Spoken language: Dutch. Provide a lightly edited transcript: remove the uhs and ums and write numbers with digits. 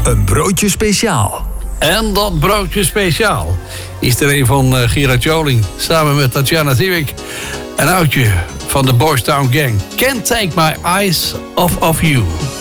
Een broodje speciaal. En dat broodje speciaal is er een van Gerard Joling samen met Tatjana Zivik. Een oudje van de Boys Town Gang. Can't take my eyes off of you.